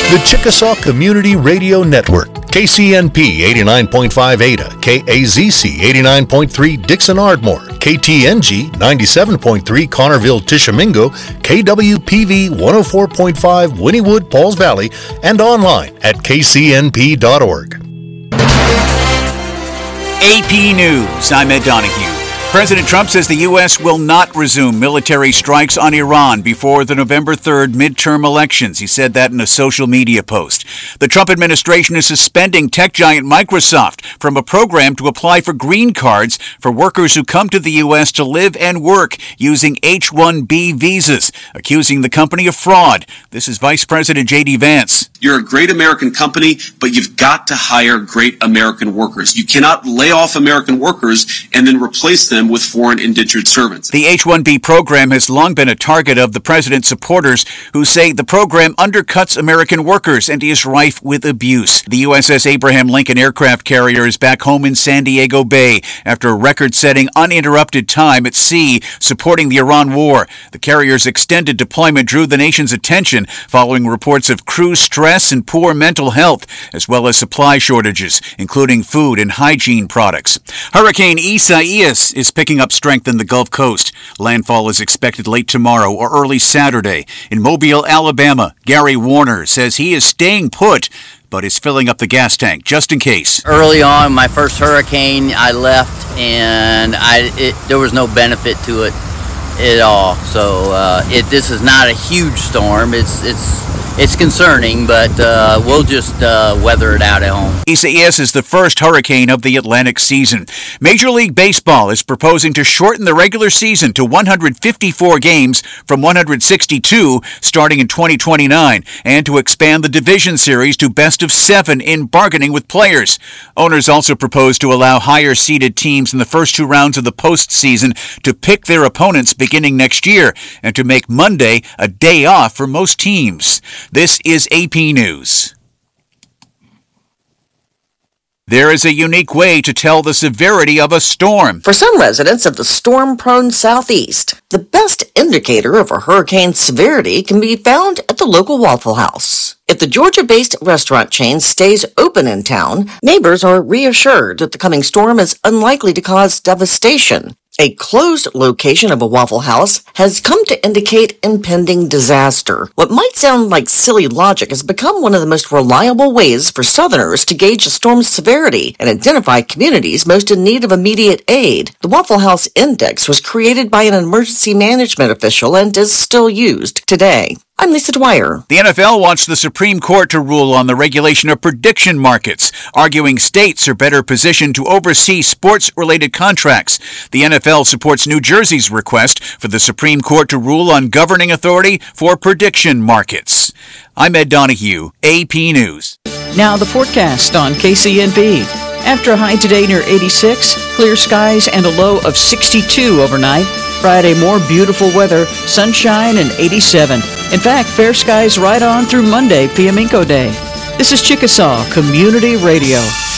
The Chickasaw Community Radio Network, KCNP 89.5 Ada, KAZC 89.3 Dixon Ardmore, KTNG 97.3 Connerville Tishomingo, KWPV 104.5 Wynnewood Pauls Valley, and online at kcnp.org. AP News, I'm Ed Donahue. President Trump says the U.S. will not resume military strikes on Iran before the November 3rd midterm elections. He said that in a social media post. The Trump administration is suspending tech giant Microsoft from a program to apply for green cards for workers who come to the U.S. to live and work using H-1B visas, accusing the company of fraud. This is Vice President J.D. Vance. You're a great American company, but you've got to hire great American workers. You cannot lay off American workers and then replace them with foreign indentured servants. The H-1B program has long been a target of the president's supporters who say the program undercuts American workers and is rife with abuse. The USS Abraham Lincoln aircraft carrier is back home in San Diego Bay after a record-setting uninterrupted time at sea supporting the Iran war. The carrier's extended deployment drew the nation's attention following reports of crew stress and poor mental health, as well as supply shortages, including food and hygiene products. Hurricane Isaias is picking up strength in the Gulf Coast. Landfall is expected late tomorrow or early Saturday. In Mobile, Alabama, Gary Warner says he is staying put, but is filling up the gas tank just in case. Early on, my first hurricane, I left, and there was no benefit to it at all. So this is not a huge storm. It's concerning, but we'll just weather it out at home. Isaias is the first hurricane of the Atlantic season. Major League Baseball is proposing to shorten the regular season to 154 games from 162 starting in 2029, and to expand the division series to best of 7 in bargaining with players. Owners also propose to allow higher-seeded teams in the first 2 rounds of the postseason to pick their opponents beginning next year, and to make Monday a day off for most teams. This is AP News. There is a unique way to tell the severity of a storm. For some residents of the storm-prone Southeast, the best indicator of a hurricane's severity can be found at the local Waffle House. If the Georgia-based restaurant chain stays open in town, neighbors are reassured that the coming storm is unlikely to cause devastation. A closed location of a Waffle House has come to indicate impending disaster. What might sound like silly logic has become one of the most reliable ways for Southerners to gauge a storm's severity and identify communities most in need of immediate aid. The Waffle House Index was created by an emergency management official and is still used today. I'm Lisa Dwyer. The NFL wants the Supreme Court to rule on the regulation of prediction markets, arguing states are better positioned to oversee sports-related contracts. The NFL supports New Jersey's request for the Supreme Court to rule on governing authority for prediction markets. I'm Ed Donahue, AP News. Now the forecast on KCNP. After a high today near 86, clear skies and a low of 62 overnight. Friday, more beautiful weather, sunshine and 87. In fact, fair skies right on through Monday, Piamico Day. This is Chickasaw Community Radio.